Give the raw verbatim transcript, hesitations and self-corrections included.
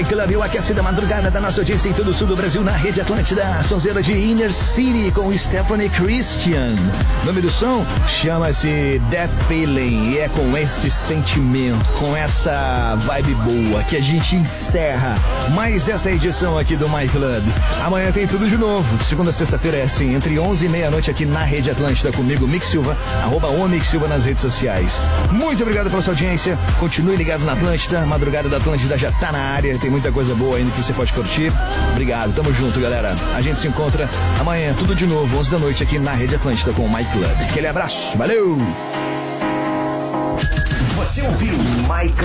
Club, o aquecida madrugada da nossa audiência em todo o sul do Brasil, na Rede Atlântida, a sonzeira de Inner City com Stephanie Christian. O nome do som chama-se That Feeling e é com esse sentimento, com essa vibe boa que a gente encerra mais essa edição aqui do My Club. Amanhã tem tudo de novo, de segunda a sexta-feira é assim, entre onze e meia-noite aqui na Rede Atlântida comigo, Mick Silva, arroba o Mick Silva nas redes sociais. Muito obrigado pela sua audiência, continue ligado na Atlântida, madrugada da Atlântida já tá na área, tem muita coisa boa ainda que você pode curtir. Obrigado, tamo junto, galera. A gente se encontra amanhã, tudo de novo, onze da noite aqui na Rede Atlântida com o My Club. Aquele abraço, valeu! Você ouviu My Club?